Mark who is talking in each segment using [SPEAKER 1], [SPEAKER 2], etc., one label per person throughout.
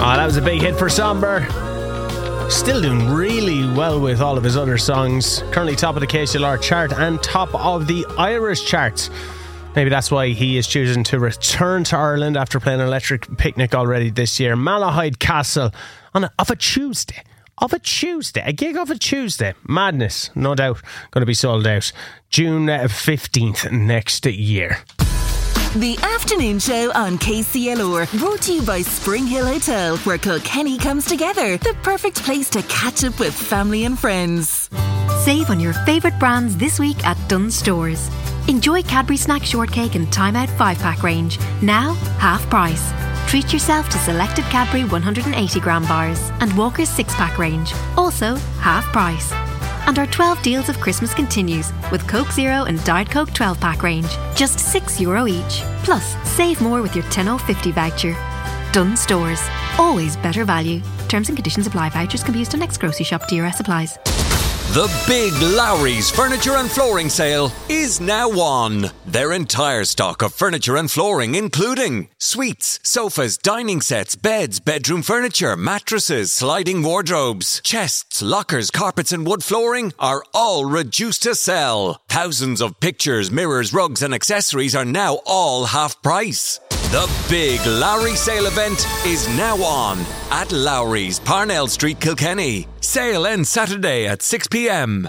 [SPEAKER 1] That was a big hit for Somber. Still doing really well with all of his other songs. Currently top of the KCLR chart and top of the Irish charts. Maybe that's why he is choosing to return to Ireland after playing Electric Picnic already this year. Malahide Castle of a Tuesday. A gig of a Tuesday. Madness, no doubt, going to be sold out June 15th next year.
[SPEAKER 2] The afternoon show on KCLR, brought to you by Spring Hill Hotel, where Kilkenny comes together. The perfect place to catch up with family and friends.
[SPEAKER 3] Save on your favourite brands this week at Dunnes Stores. Enjoy Cadbury Snack Shortcake and Time Out 5-pack range, now half price. Treat yourself to selected Cadbury 180g bars and Walker's 6-pack range, also half price. And our 12 deals of Christmas continues with Coke Zero and Diet Coke 12-pack range, just €6 each. Plus, save more with your 10.50 voucher. Dunnes Stores, always better value. Terms and conditions apply. Vouchers can be used on next grocery shop. DRS applies.
[SPEAKER 4] The big Lowry's Furniture and Flooring Sale is now on. Their entire stock of furniture and flooring, including suites, sofas, dining sets, beds, bedroom furniture, mattresses, sliding wardrobes, chests, lockers, carpets and wood flooring are all reduced to sell. Thousands of pictures, mirrors, rugs and accessories are now all half price. The big Lowry sale event is now on at Lowry's, Parnell Street, Kilkenny. Sale ends Saturday at 6 p.m.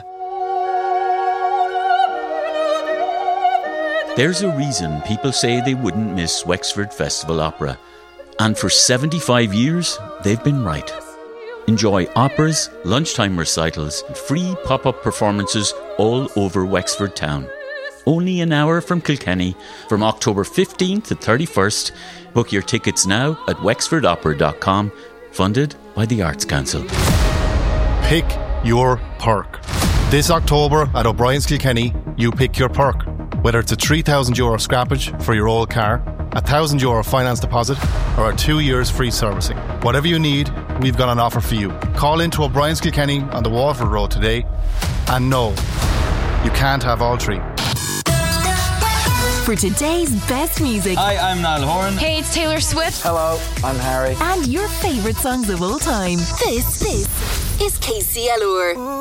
[SPEAKER 5] There's a reason people say they wouldn't miss Wexford Festival Opera. And for 75 years, they've been right. Enjoy operas, lunchtime recitals, and free pop-up performances all over Wexford town. Only an hour from Kilkenny, from October 15th to 31st. Book your tickets now at wexfordopera.com, funded by the Arts Council.
[SPEAKER 6] Pick your perk. This October at O'Brien's Kilkenny, you pick your perk. Whether it's a €3,000 scrappage for your old car, a €1,000 finance deposit, or a 2 years free servicing. Whatever you need, we've got an offer for you. Call into O'Brien's Kilkenny on the Waterford Road today. And no, you can't have all three.
[SPEAKER 2] For today's best music.
[SPEAKER 7] Hi, I'm Niall Horan.
[SPEAKER 8] Hey, it's Taylor Swift.
[SPEAKER 9] Hello, I'm Harry.
[SPEAKER 2] And your favourite songs of all time. This is KCLR.